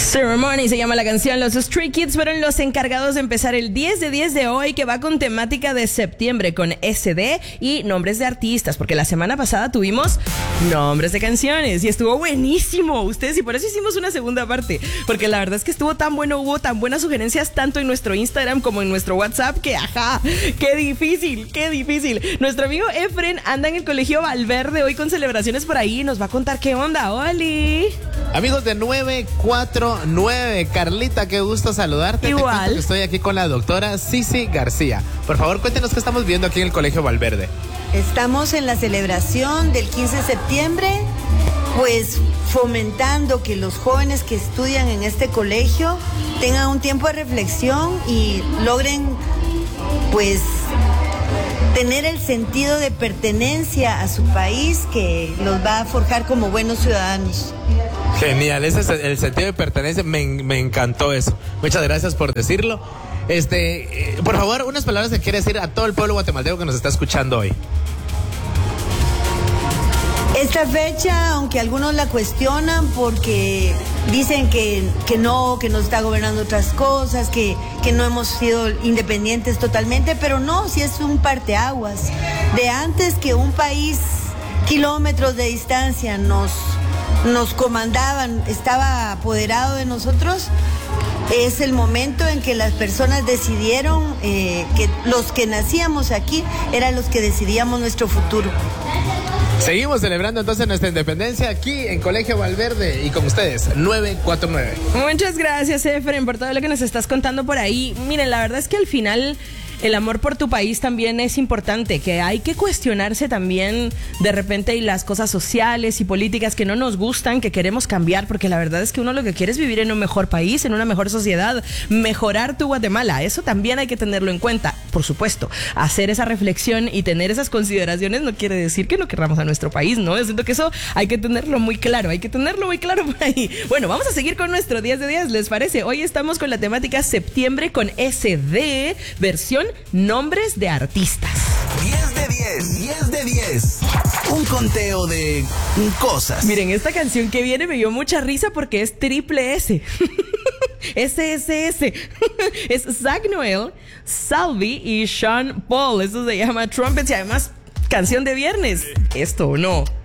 Ceremony se llama la canción. Los Stray Kids fueron los encargados de empezar el 10 de 10 de hoy, que va con temática de septiembre, con SD y nombres de artistas, porque la semana pasada tuvimos nombres de canciones y estuvo buenísimo, ustedes, y por eso hicimos una segunda parte, porque la verdad es que estuvo tan bueno, hubo tan buenas sugerencias tanto en nuestro Instagram como en nuestro WhatsApp, que ajá, qué difícil. Nuestro amigo Efren anda en el Colegio Valverde hoy con celebraciones por ahí y nos va a contar qué onda. ¡Oli! Amigos de 949, Carlita, qué gusto saludarte. Igual. Te cuento que estoy aquí con la doctora Cici García. Por favor, cuéntenos qué estamos viendo aquí en el Colegio Valverde. Estamos en la celebración del 15 de septiembre, pues fomentando que los jóvenes que estudian en este colegio tengan un tiempo de reflexión y logren, pues, tener el sentido de pertenencia a su país que los va a forjar como buenos ciudadanos. Genial, ese es el sentido de pertenencia, me encantó eso. Muchas gracias por decirlo. Por favor, unas palabras que quiere decir a todo el pueblo guatemalteco que nos está escuchando hoy. Esta fecha, aunque algunos la cuestionan porque dicen que no está gobernando otras cosas, que no hemos sido independientes totalmente, pero no, si es un parteaguas. De antes que un país kilómetros de distancia nos comandaban, estaba apoderado de nosotros, es el momento en que las personas decidieron que los que nacíamos aquí eran los que decidíamos nuestro futuro. Seguimos celebrando entonces nuestra independencia aquí en Colegio Valverde y con ustedes, 949. Muchas gracias, Efren, por todo lo que nos estás contando por ahí. Miren, la verdad es que al final el amor por tu país también es importante, que hay que cuestionarse también de repente y las cosas sociales y políticas que no nos gustan, que queremos cambiar, porque la verdad es que uno lo que quiere es vivir en un mejor país, en una mejor sociedad, mejorar tu Guatemala. Eso también hay que tenerlo en cuenta. Por supuesto, hacer esa reflexión y tener esas consideraciones no quiere decir que no querramos a nuestro país, ¿no? Yo siento que eso hay que tenerlo muy claro, por ahí. Bueno, vamos a seguir con nuestro 10 de 10, ¿les parece? Hoy estamos con la temática septiembre con SD, versión nombres de artistas. 10 de 10, 10 de 10. Un conteo de cosas. Miren, esta canción que viene me dio mucha risa porque es triple S. SSS. Es Zach Noel, Salvi y Sean Paul. Eso se llama Trumpets y además canción de viernes. ¿Esto o no?